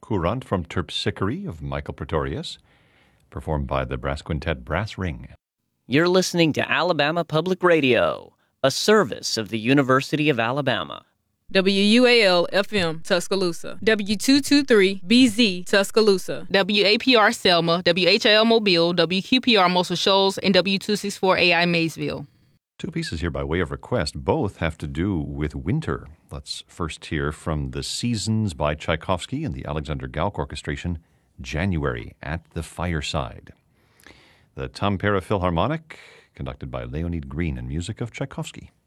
Courant from Terpsichore of Michael Pretorius, performed by the brass quintet Brass Ring. You're listening to Alabama Public Radio, a service of the University of Alabama. WUAL-FM, Tuscaloosa. W223-BZ, Tuscaloosa. WAPR Selma, WHIL Mobile, WQPR Muscle Shoals, and W264AI Maysville. Two pieces here by way of request. Both have to do with winter. Let's first hear from The Seasons by Tchaikovsky and the Alexander Gauck Orchestration, January at the Fireside. The Tampere Philharmonic, conducted by Leonid Green, and music of Tchaikovsky.